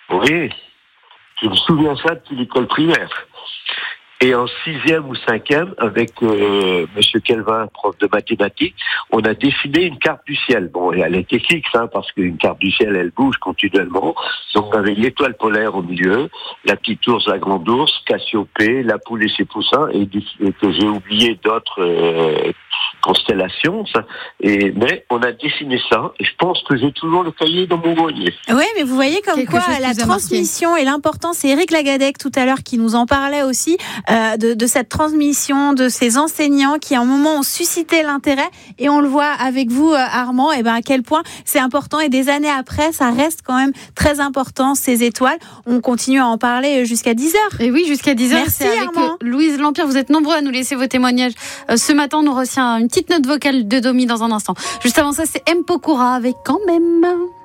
Oui, je me souviens ça depuis l'école primaire. Et en 6e ou 5e, avec Monsieur Kelvin, prof de mathématiques, on a dessiné une carte du ciel. Bon, et elle était fixe, parce qu'une carte du ciel, elle bouge continuellement. Donc, on avait l'étoile polaire au milieu, la petite ours, la grande ours, Cassiopée, la poule et ses poussins, et que j'ai oublié d'autres constellations. Mais on a dessiné ça, et je pense que j'ai toujours le cahier dans mon grenier. Oui, mais vous voyez comme quoi la transmission et l'importance, c'est Éric Lagadec tout à l'heure qui nous en parlait aussi, de cette transmission, de ces enseignants qui à un moment ont suscité l'intérêt, et on le voit avec vous Armand, et à quel point c'est important, et des années après ça reste quand même très important, ces étoiles. On continue à en parler jusqu'à 10h. Et oui, jusqu'à 10h. Merci c'est avec Armand. Louise Lampire, vous êtes nombreux à nous laisser vos témoignages. Ce matin, on nous reçoit une petite note vocale de Domi dans un instant. Juste avant ça, c'est M. Pokora avec Quand même.